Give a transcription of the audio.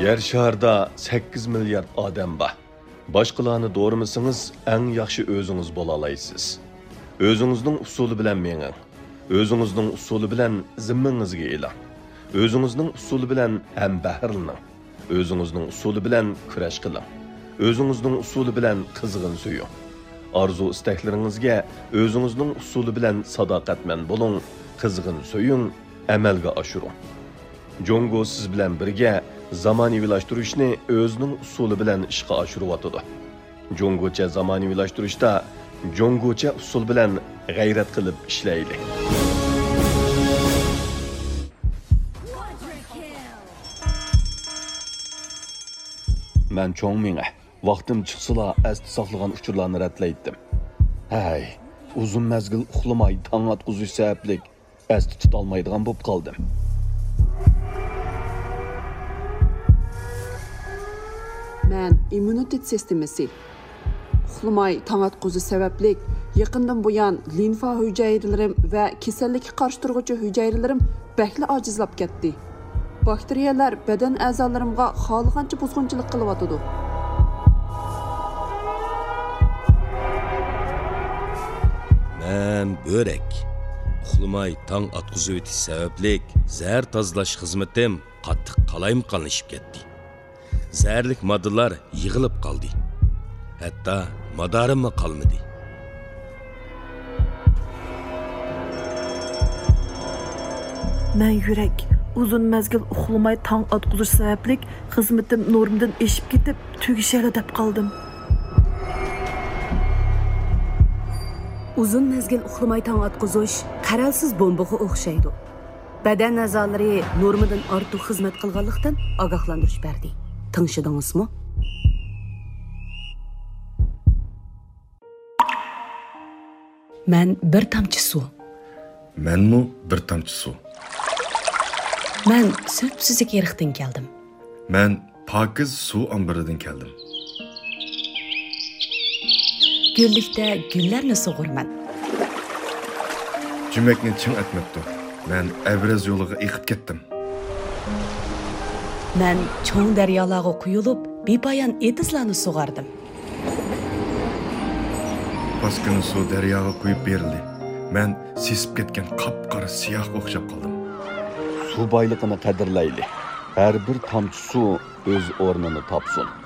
Yer şarda 8 milyard odam bor. Boshqalarni do'rimisangiz, eng yaxshi o'zingiz bo'la olasiz. O'zingizning usuli bilan menging. O'zingizning usuli bilan zimmangizga eling. O'zingizning usuli bilan ham bahrlaning. O'zingizning usuli bilan kurash qiling. O'zingizning usuli bilan qizg'in suying. Arzu istaklaringizga o'zingizning usuli bilan sadoqatman bo'ling, qizg'in suying, amalga oshiring. Jongo siz bilan birga zamonaviylashtirishni o'zining usuli bilan ishga oshiryotdi. Jongocha zamonaviylashtirishda jongocha usul bilan g'ayrat qilib ishlaylik. Men cho'ng menga vaqtim chiqsala asti saqlagan uchurlarni ratlaydim. Hay, uzun mezgil uxlamay tong atquzish sabablik asti tutolmaydigan bo'lib qoldim. Men immunitet sistemasi uxlamay tong atquzish sabablik yaqindan buyon limfa hujayralarim va kasallikka qarshi turuvchi hujayralarim bakli ojizlab ketdi. Bakteriyalar badan a'zolarimga xohlagancha buzg'unchilik qilyotdi. Men börek. Uxlamay tong atquzish o'tish sabablik zahar tozalash xizmatim qattiq qalayimqonlashib ketdi. Zərlik moddalar yığılıb qaldı. Hətta madarimmi qalmadı. Mən yürək uzun məzgil uxlamay tong atquzish sabablik xizmatim normdan eşib ketib tugishali deb qaldım. Uzun mezgil uxlamay tong atquzish qaralsiz bombaga o'xshaydi. Badan a'zolari normadan ortiq xizmat qilganlikdan ogohlantirish berdi. Tanışdыңızmı? Men bir tamchi suv. Menmi bir tamchi suv. Men söpsüzük yerikten keldim. Men pokiz suv ombiridan keldim. Güllikdə güllərni sug'urman. Cüməkni çin etmepti. Men Evraz yoluga eqib ketdim. Men çoğun daryolarga quyilib, bepoyon etizlarni sug'ardim. Paskini suv daryoga quyib berildi. Men sesib ketgan qop-qora siyoh o'xshab qoldim. Suv boyligini qadrlaylik. Har bir tomchi suv o'z o'rnini topsin.